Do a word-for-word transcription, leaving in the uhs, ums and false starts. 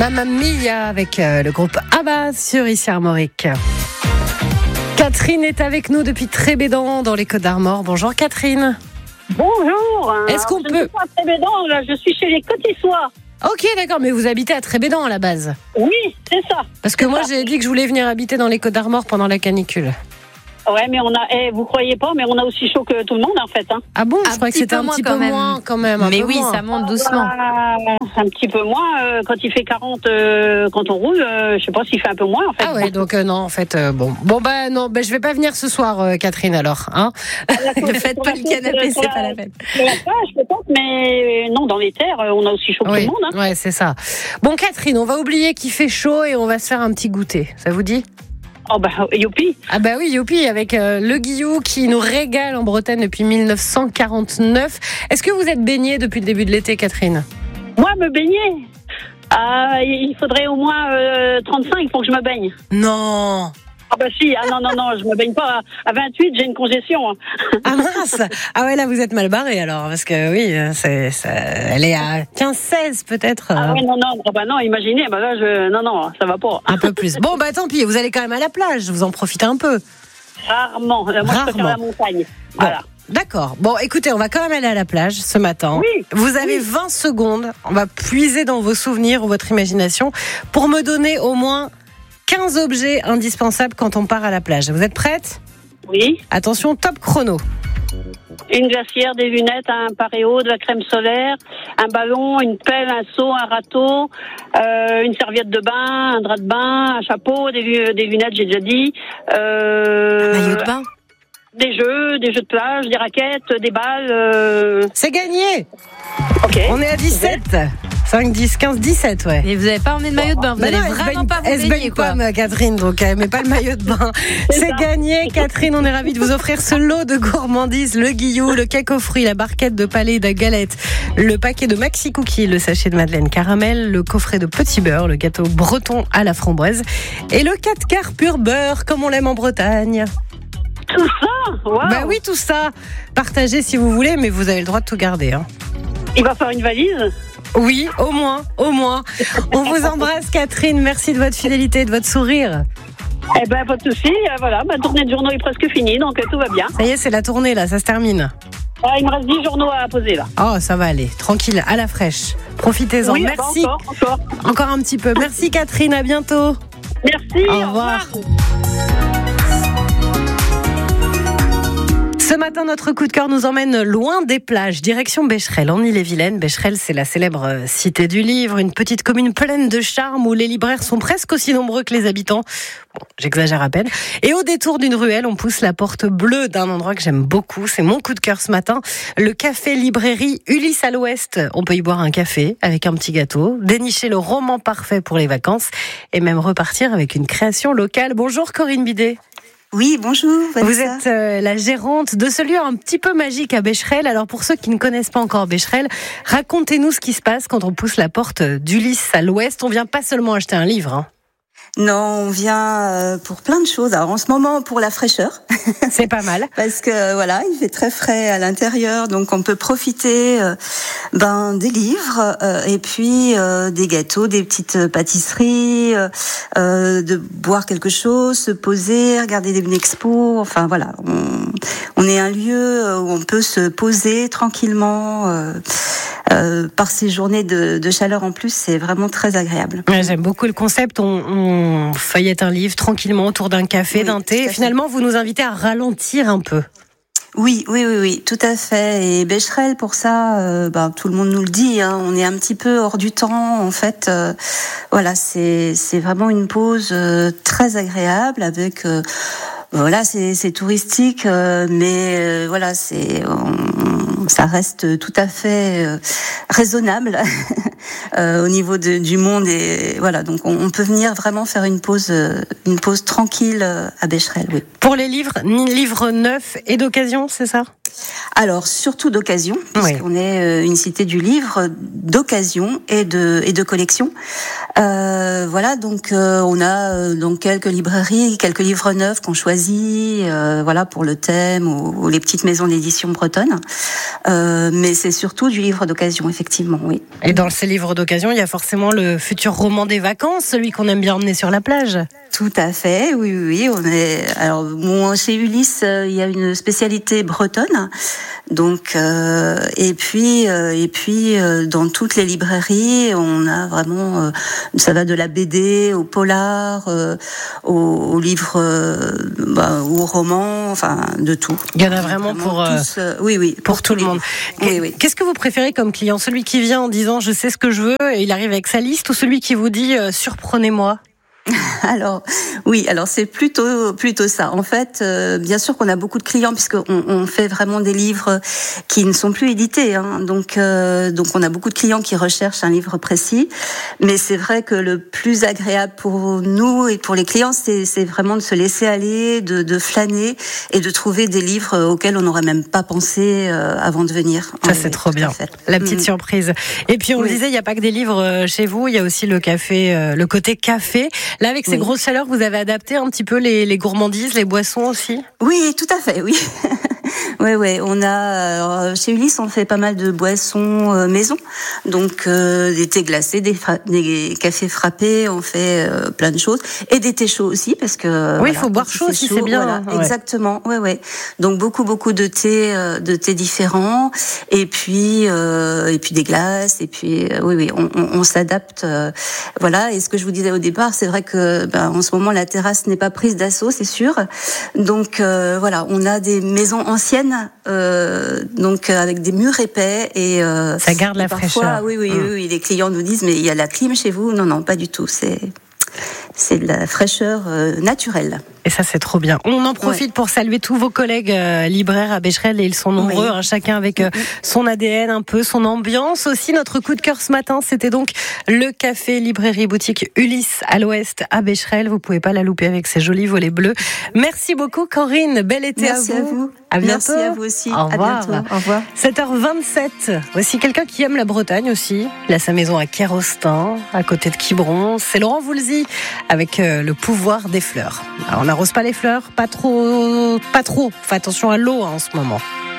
Mamma Mia avec euh, le groupe ABBA sur Ici Armorique. Catherine est avec nous depuis Trébédan dans les Côtes-d'Armor. Bonjour Catherine. Bonjour. Est-ce qu'on Alors, peut... Je ne suis pas à Trébédan, là, je suis chez les Cotissois. Ok, d'accord, mais vous habitez à Trébédan à la base. Oui, c'est ça. Parce que moi j'ai dit que je voulais venir habiter dans les Côtes-d'Armor pendant la canicule. Ouais, mais on a, eh, vous croyez pas, mais on a aussi chaud que tout le monde en fait. Hein. Ah bon, je Un croyais que petit c'était peu un moins petit quand peu même. moins quand même. un Mais peu oui, moins. ça monte doucement. Euh, un petit peu moins euh, quand il fait quarante euh, quand on roule. Euh, je sais pas s'il fait un peu moins en fait. Ah ouais, donc euh, non, en fait, euh, bon, bon bah non, bah je vais pas venir ce soir, euh, Catherine alors, hein. Ne faites pas le canapé, c'est pas la peine. Sur la plage peut-être, mais non, dans les terres, on a aussi chaud que Oui, tout le monde. Hein. ouais, c'est ça. Bon Catherine, on va oublier qu'il fait chaud et on va se faire un petit goûter. Ça vous dit ? Oh bah youpi. Ah bah oui, youpi, avec euh, le Guillou qui nous régale en Bretagne depuis dix-neuf cent quarante-neuf. Est-ce que vous êtes baignée depuis le début de l'été, Catherine ? Moi, me baigner. Ah, il faudrait au moins euh, trente-cinq pour que je me baigne. Non. Ah bah si, ah non, non, non, je me baigne pas. À vingt-huit, j'ai une congestion. Hein. Ah mince. Ah ouais, là vous êtes mal barré alors, parce que oui, c'est, c'est, elle est à quinze seize peut-être. Ah ouais, non, non, ah bah non, imaginez, bah là, je, non, non, ça va pas. Un peu plus. Bon bah tant pis, vous allez quand même à la plage, vous en profitez un peu. Rarement. Moi, Rarement. je préfère la montagne. Voilà. Bon. D'accord. Bon, écoutez, on va quand même aller à la plage ce matin. Oui. Vous avez Oui. vingt secondes. On va puiser dans vos souvenirs ou votre imagination pour me donner au moins quinze objets indispensables quand on part à la plage. Vous êtes prête ? Oui. Attention, top chrono. Une glacière, des lunettes, un paréo, de la crème solaire, un ballon, une pelle, un seau, un râteau, euh, une serviette de bain, un drap de bain, un chapeau, des, lu- des lunettes, j'ai déjà dit. Euh, Maillot de bain. Des jeux, des jeux de plage, des raquettes, des balles. Euh... C'est gagné. Ok. On est à dix-sept. cinq, dix, quinze, dix-sept, ouais. Et vous n'avez pas emmené de maillot de bain. Vous Bah allez non, elle se vraiment baigne- pas vous elle se baigner, baigne quoi. pas, ma Catherine, donc elle met pas le maillot de bain. C'est ça. gagné, Catherine. On est ravis de vous offrir ce lot de gourmandises, le Guillou, le cake aux fruits, la barquette de palais de galette, le paquet de maxi cookies, le sachet de madeleine caramel, le coffret de petit beurre, le gâteau breton à la framboise et le quatre quarts pur beurre, comme on l'aime en Bretagne. Tout ça. Wow. Bah oui, tout ça. Partagez si vous voulez, mais vous avez le droit de tout garder, hein. Il va faire une valise. Oui, au moins, au moins. On vous embrasse, Catherine. Merci de votre fidélité et de votre sourire. Eh ben, pas de souci. Euh, Voilà, ma tournée de journaux est presque finie, donc euh, tout va bien. Ça y est, c'est la tournée, là, ça se termine. Ah, il me reste dix journaux à poser, là. Oh, ça va aller. Tranquille, à la fraîche. Profitez-en. Oui, Merci. Encore, encore. Encore un petit peu. Merci, Catherine. À bientôt. Merci. Au revoir. Ce matin, notre coup de cœur nous emmène loin des plages, direction Becherel, en Ille-et-Vilaine. Becherel, c'est la célèbre cité du livre, une petite commune pleine de charme où les libraires sont presque aussi nombreux que les habitants. Bon, j'exagère à peine. Et au détour d'une ruelle, on pousse la porte bleue d'un endroit que j'aime beaucoup. C'est mon coup de cœur ce matin. Le café-librairie Ulysse à l'Ouest. On peut y boire un café avec un petit gâteau, dénicher le roman parfait pour les vacances et même repartir avec une création locale. Bonjour Corinne Bidet. Oui, bonjour Vanessa. Vous êtes euh, la gérante de ce lieu un petit peu magique à Becherel. Alors pour ceux qui ne connaissent pas encore Becherel, racontez-nous ce qui se passe quand on pousse la porte d'Ulysse à l'Ouest. On vient pas seulement acheter un livre, hein. Non, on vient euh, pour plein de choses. Alors en ce moment pour la fraîcheur, C'est pas mal. parce que voilà, il fait très frais à l'intérieur, donc on peut profiter euh, ben des livres euh, et puis euh, des gâteaux, des petites pâtisseries, euh, euh, de boire quelque chose, se poser, regarder des expos. Enfin voilà, on, on est un lieu où on peut se poser tranquillement. Euh, euh, par ces journées de, de chaleur en plus, c'est vraiment très agréable. Ouais, j'aime beaucoup le concept. On, on feuillette un livre tranquillement autour d'un café, Oui, d'un tout thé. à Et fait. finalement, vous nous invitez à ralentir un peu. Oui, oui, oui, oui, tout à fait. Et Becherel, pour ça, euh, ben, tout le monde nous le dit, hein, on est un petit peu hors du temps, en fait. Euh, voilà, c'est c'est vraiment une pause euh, très agréable avec. Euh, voilà, c'est c'est touristique, euh, mais euh, voilà, c'est on- ça reste tout à fait euh, raisonnable euh, au niveau de, du monde et voilà. Donc on, on peut venir vraiment faire une pause, euh, une pause tranquille euh, à Becherel, oui. Pour les livres, ni livres neufs et d'occasion, c'est ça ? Alors surtout d'occasion, puisqu'on est euh, une cité du livre d'occasion et de et de collection. Euh, voilà, donc euh, on a euh, donc quelques librairies, quelques livres neufs qu'on choisit, euh, voilà pour le thème ou, ou les petites maisons d'édition bretonnes. Euh, mais c'est surtout du livre d'occasion, effectivement, oui. Et dans ces livres d'occasion, il y a forcément le futur roman des vacances, celui qu'on aime bien emmener sur la plage. Tout à fait, oui, oui, oui. On est. Alors, bon, chez Ulysse, euh, il y a une spécialité bretonne, donc euh, et puis euh, et puis euh, dans toutes les librairies, on a vraiment, euh, ça va de la B D au polar, euh, au, au livre, euh, bah, au roman, enfin de tout. Il y en a vraiment, vraiment pour tous, euh, oui, oui, pour, pour tout le monde. Oui, oui. Qu'est-ce que vous préférez comme client, celui qui vient en disant je sais ce que je veux et il arrive avec sa liste, ou celui qui vous dit euh, surprenez-moi? Alors oui, alors c'est plutôt plutôt ça. En fait, euh, bien sûr qu'on a beaucoup de clients puisqu'on on fait vraiment des livres qui ne sont plus édités. Hein. Donc euh, donc on a beaucoup de clients qui recherchent un livre précis. Mais c'est vrai que le plus agréable pour nous et pour les clients, c'est c'est vraiment de se laisser aller, de, de flâner et de trouver des livres auxquels on n'aurait même pas pensé euh, avant de venir. Ça, oui, c'est trop bien. La petite mmh. surprise. Et puis on oui. le disait, il n'y a pas que des livres chez vous, il y a aussi le café, euh, le côté café. Là, avec ces oui. grosses chaleurs, vous avez adapté un petit peu les, les gourmandises, les boissons aussi? Oui, tout à fait, oui. Ouais, ouais, on a alors, chez Ulysse, on fait pas mal de boissons euh, maison, donc euh, des thés glacés, des, fra- des cafés frappés, on fait euh, plein de choses, et des thés chauds aussi, parce que oui, il voilà, faut boire chaud si c'est bien. Voilà, ouais. Exactement, ouais, ouais. Donc beaucoup, beaucoup de thés, euh, de thés différents, et puis euh, et puis des glaces, et puis euh, oui, oui, on, on, on s'adapte, euh, voilà. Et ce que je vous disais au départ, c'est vrai que ben, en ce moment la terrasse n'est pas prise d'assaut, c'est sûr. Donc euh, voilà, on a des maisons anciennes, euh, donc avec des murs épais et euh, ça garde la parfois, fraîcheur. Oui, oui, mmh. oui, les clients nous disent mais il y a la clim chez vous? Non, non, pas du tout. C'est c'est de la fraîcheur euh, naturelle. Et ça, c'est trop bien. On en profite ouais. pour saluer tous vos collègues euh, libraires à Becherel, et ils sont nombreux, oui. hein, chacun avec euh, son A D N un peu, son ambiance aussi. Notre coup de cœur ce matin, c'était donc le café librairie boutique Ulysse à l'ouest à Becherel. Vous pouvez pas la louper avec ses jolis volets bleus. Merci beaucoup Corinne, bel été Merci à vous. à vous. À bientôt. Merci à vous aussi. Au revoir. À bientôt. Au revoir. sept heures vingt-sept. Voici quelqu'un qui aime la Bretagne aussi. Il a sa maison à Kérostin, à côté de Quiberon. C'est Laurent Voulzy avec euh, le pouvoir des fleurs. Alors, on n'arrose pas les fleurs, pas trop, pas trop. Fais attention à l'eau hein, en ce moment.